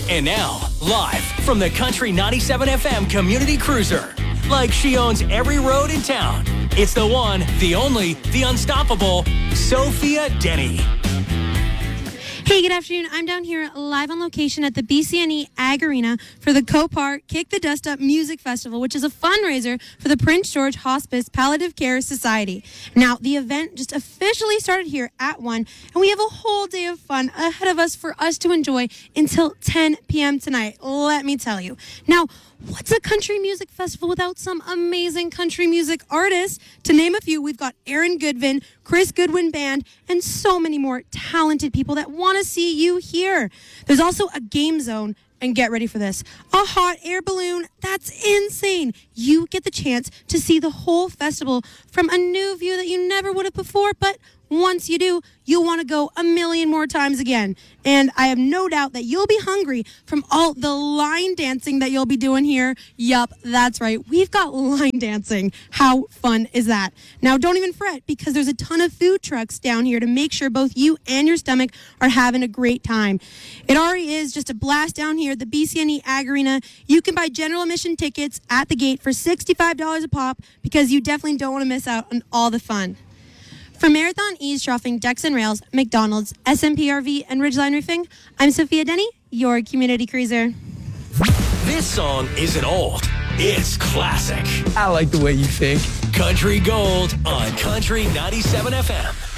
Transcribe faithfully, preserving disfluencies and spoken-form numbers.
And now, live from the Country ninety-seven F M Community Cruiser. Like she owns every road in town. It's the one, the only, the unstoppable, Sophia Denny. Hey, good afternoon. I'm down here live on location at the B C N E Ag Arena for the Copart Kick the Dust Up Music Festival, which is a fundraiser for the Prince George Hospice Palliative Care Society. Now, the event just officially started here at one, and we have a whole day of fun ahead of us for us to enjoy until ten p.m. tonight, let me tell you. Now, what's a country music festival without some amazing country music artists? To name a few, we've got Aaron Goodwin, Chris Goodwin Band, and so many more talented people that want to see you here. There's also a game zone, and get ready for this, a hot air balloon. That's insane. You get the chance to see the whole festival from a new view that you never would have before, but once you do, you'll want to go a million more times again. And I have no doubt that you'll be hungry from all the line dancing that you'll be doing here. Yup, that's right. We've got line dancing. How fun is that? Now, don't even fret, because there's a ton of food trucks down here to make sure both you and your stomach are having a great time. It already is just a blast down here at the B C N E Ag Arena. You can buy general admission tickets at the gate for sixty-five dollars a pop, because you definitely don't want to miss out on all the fun. For Marathon Eavesdropping, Decks and Rails, McDonald's, S M P R V, and Ridgeline Roofing, I'm Sophia Denny, your community cruiser. This song isn't old. It's classic. I like the way you think. Country Gold on Country ninety-seven F M.